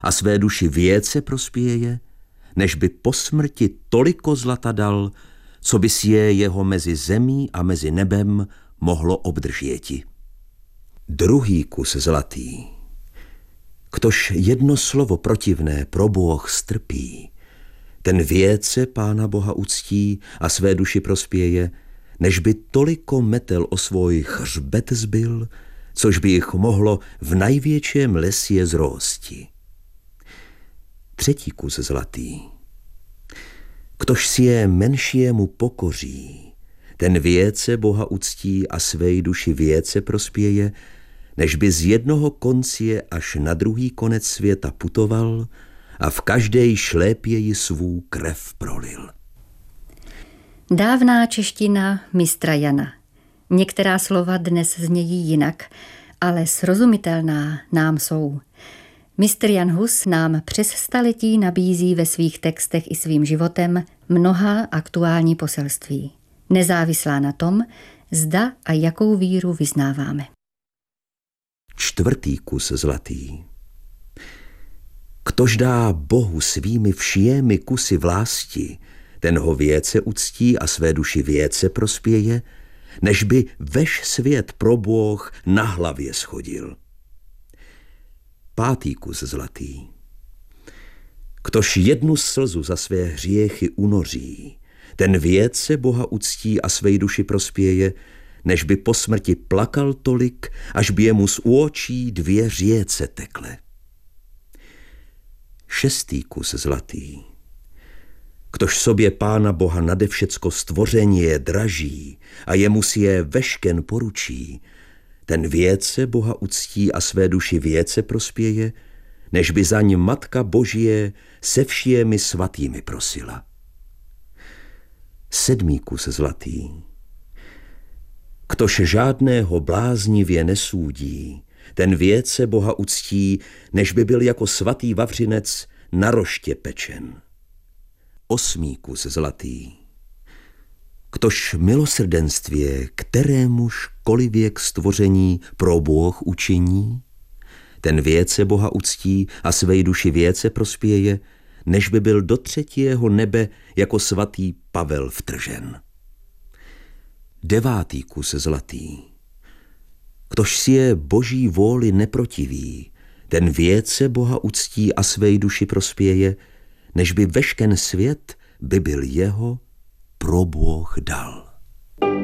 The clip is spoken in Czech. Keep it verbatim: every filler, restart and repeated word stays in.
a své duši věce prospěje, než by po smrti toliko zlata dal, co by si je jeho mezi zemí a mezi nebem mohlo obdržěti. Druhý kus zlatý. Ktož jedno slovo protivné pro Bůh strpí, ten věce Pána Boha uctí a své duši prospěje, než by toliko metel o svůj hřbet zbyl, což by jich mohlo v největším lesie zrosti. Třetí kus zlatý. Ktož si je menšiemu pokoří, ten věce Boha uctí a své duši věce prospěje, než by z jednoho koncie až na druhý konec světa putoval a v každé šlépěji svou krev prolil. Dávná čeština mistra Jana. Některá slova dnes znějí jinak, ale srozumitelná nám jsou. mistr Jan Hus nám přes staletí nabízí ve svých textech i svým životem mnoha aktuální poselství. Nezávislá na tom, zda a jakou víru vyznáváme. Čtvrtý kus zlatý. Ktož dá Bohu svými všemi kusy vlasti, ten ho věce uctí a své duši věce prospěje, než by veš svět pro Bůh na hlavě schodil. Pátý kus zlatý. Ktož jednu slzu za své hříchy unoří, ten věce Boha uctí a své duši prospěje, než by po smrti plakal tolik, až by jemu z očí dvě říjece tekle. Šestý kus zlatý. Ktož sobě Pána Boha nade všecko stvoření je draží a jemu si je vešken poručí, ten věce Boha uctí a své duši věce prospěje, než by za ním Matka Božie se všemi svatými prosila. Sedmý kus zlatý. Ktož žádného bláznivě nesůdí, ten věce Boha uctí, než by byl jako svatý vavřinec na roště pečen. Osmý kus zlatý. Ktož milosrdenství, kterémuž kolivěk stvoření pro Bůh učiní, ten věce Boha uctí a své duši věce prospěje, než by byl do třetího nebe jako svatý Pavel vtržen. Devátý kus zlatý. Ktož si je Boží vůli neprotiví, ten věce Boha uctí a své duši prospěje, než by vešken svět by byl jeho pro Bůh dal.